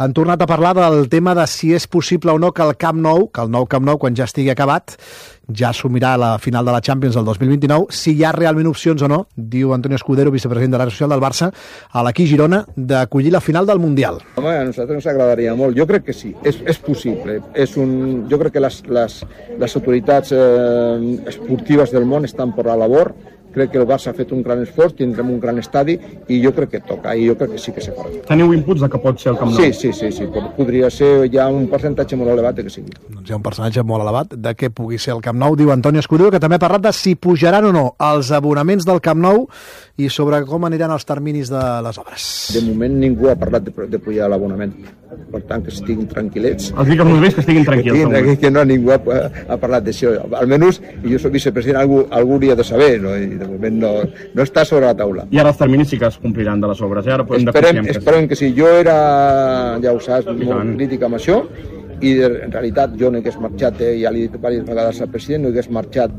han tornat a parlar del tema de si és possible o no que el nou Camp Nou, quan ja estigui acabat, ja assumirà la final de la Champions del 2029, si hi ha realment opcions o no, diu Antonio Escudero, vicepresident de la social del Barça, a l'Aquí Girona, d'acollir la final del Mundial. Home, a nosaltres ens agradaria molt. Jo crec que sí, és possible. Jo crec que les autoritats esportives del món estan per la labor. Crec que el Barça ha fet un gran esforç, tindrem un gran estadi i jo crec que toca, i jo crec que sí que se farà. Teniu inputs de que pot ser el Camp Nou? Sí. Podria ser ja un percentatge molt elevat de que sigui. Doncs hi ha un percentatge molt elevat de que pugui ser el Camp Nou, diu Antonio Escudero, que també ha parlat de si pujaran o no els abonaments del Camp Nou i sobre com aniran els terminis de les obres. De moment ningú ha parlat de pujar l'abonament. Per tant, que estiguin tranquil·lets. Els dic als bombers que estiguin tranquils. Que no, ningú ha parlat d'això. Almenys, jo soc vicepresident, algú hauria de saber, no? I de moment no està sobre la taula. I ara els terminis sí que es compliran de les obres. Esperem que sí. Jo era, ja ho saps, molt crític amb això, i en realitat jo no hagués marxat, ja l'he dit diverses vegades al president, no hagués marxat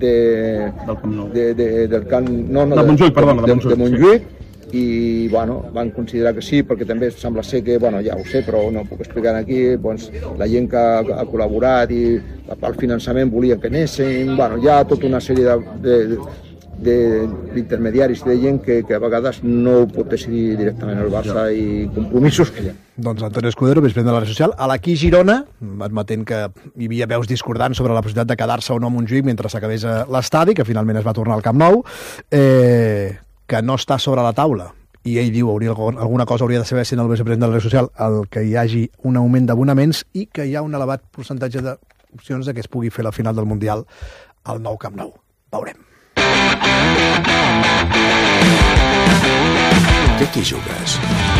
del Camp Nou, de Montjuïc, i bueno, van considerar que sí, perquè també sembla ser que, bueno, ja ho sé, però no ho puc explicar aquí, doncs, la gent que ha col·laborat i el finançament volia que anessin, bueno, hi ha tota una sèrie d'intermediaris de gent que a vegades no ho pot decidir directament el Barça i compromisos que hi ha. Doncs Antonio Escudero, vicepresident de la Red Social, a l'Aquí Girona, admetent que hi havia veus discordants sobre la possibilitat de quedar-se o no a Montjuïc mentre s'acabés l'estadi, que finalment es va tornar al Camp Nou, que no està sobre la taula, i ell diu alguna cosa hauria de saber sent el vicepresident de la Red Social el que hi hagi un augment d'abonaments i que hi ha un elevat percentatge d'opcions de que es pugui fer la final del Mundial al nou Camp Nou. Veurem. Què t'hi jugues?